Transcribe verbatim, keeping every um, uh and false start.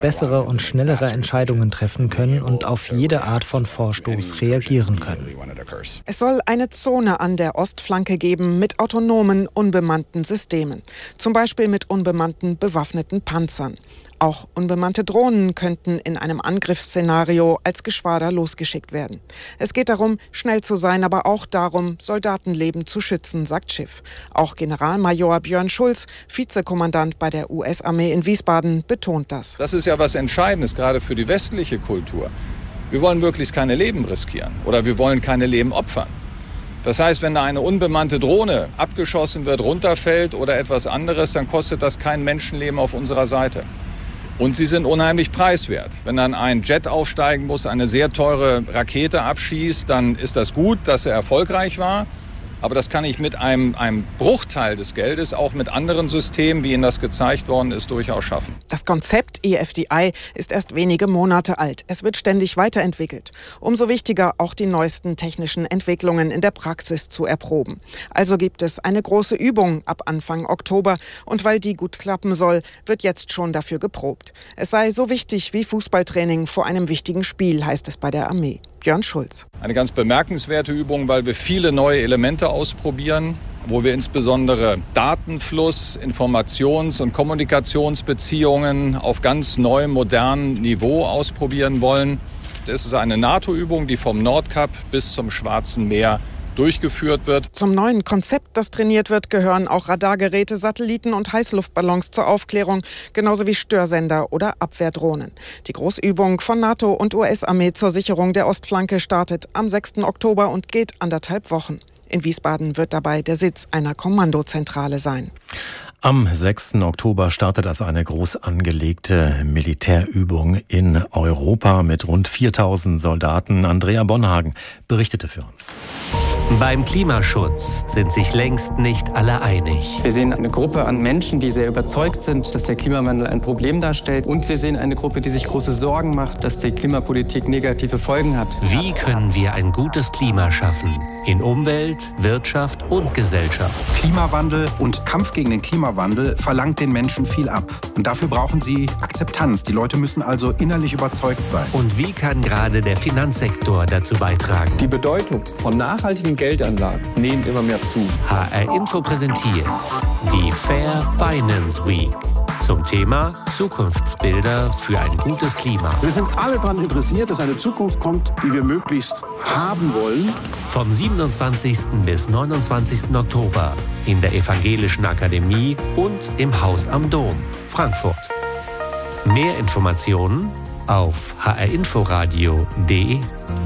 bessere und schnellere Entscheidungen treffen können und auf jede Art von Vorstoß reagieren können. Es soll eine Zone an der Ostflanke geben mit autonomen, unbemannten Systemen. Zum Beispiel mit unbemannten, bewaffneten Panzern. Auch unbemannte Drohnen könnten in einem Angriffsszenario als Geschwader losgeschickt werden. Es geht darum, schnell zu sein, aber auch darum, Soldatenleben zu schützen, sagt Schiff. Auch Generalmajor Björn Schulz, Vizekommandant bei der U S-Armee in Wiesbaden, betont das. Das ist ja was Entscheidendes, gerade für die westliche Kultur. Wir wollen wirklich keine Leben riskieren oder wir wollen keine Leben opfern. Das heißt, wenn da eine unbemannte Drohne abgeschossen wird, runterfällt oder etwas anderes, dann kostet das kein Menschenleben auf unserer Seite. Und sie sind unheimlich preiswert. Wenn dann ein Jet aufsteigen muss, eine sehr teure Rakete abschießt, dann ist das gut, dass er erfolgreich war. Aber das kann ich mit einem, einem Bruchteil des Geldes, auch mit anderen Systemen, wie Ihnen das gezeigt worden ist, durchaus schaffen. Das Konzept E F D I ist erst wenige Monate alt. Es wird ständig weiterentwickelt. Umso wichtiger, auch die neuesten technischen Entwicklungen in der Praxis zu erproben. Also gibt es eine große Übung ab Anfang Oktober. Und weil die gut klappen soll, wird jetzt schon dafür geprobt. Es sei so wichtig wie Fußballtraining vor einem wichtigen Spiel, heißt es bei der Armee. Björn Schulz. Eine ganz bemerkenswerte Übung, weil wir viele neue Elemente ausprobieren, wo wir insbesondere Datenfluss, Informations- und Kommunikationsbeziehungen auf ganz neuem, modernen Niveau ausprobieren wollen. Es ist eine NATO-Übung, die vom Nordkap bis zum Schwarzen Meer durchgeführt wird. Zum neuen Konzept, das trainiert wird, gehören auch Radargeräte, Satelliten und Heißluftballons zur Aufklärung, genauso wie Störsender oder Abwehrdrohnen. Die Großübung von NATO und U S-Armee zur Sicherung der Ostflanke startet am sechsten Oktober und geht anderthalb Wochen. In Wiesbaden wird dabei der Sitz einer Kommandozentrale sein. Am sechsten Oktober startet also eine groß angelegte Militärübung in Europa mit rund viertausend Soldaten. Andrea Bonhagen berichtete für uns. Beim Klimaschutz sind sich längst nicht alle einig. Wir sehen eine Gruppe an Menschen, die sehr überzeugt sind, dass der Klimawandel ein Problem darstellt. Und wir sehen eine Gruppe, die sich große Sorgen macht, dass die Klimapolitik negative Folgen hat. Wie können wir ein gutes Klima schaffen? In Umwelt, Wirtschaft und Gesellschaft. Klimawandel und Kampf gegen den Klimawandel verlangt den Menschen viel ab. Und dafür brauchen sie Akzeptanz. Die Leute müssen also innerlich überzeugt sein. Und wie kann gerade der Finanzsektor dazu beitragen? Die Bedeutung von nachhaltigen Geldanlagen nehmen immer mehr zu. H R Info präsentiert die Fair Finance Week zum Thema Zukunftsbilder für ein gutes Klima. Wir sind alle daran interessiert, dass eine Zukunft kommt, die wir möglichst haben wollen. Vom siebenundzwanzigsten bis neunundzwanzigsten Oktober in der Evangelischen Akademie und im Haus am Dom, Frankfurt. Mehr Informationen auf h r inforadio punkt d e.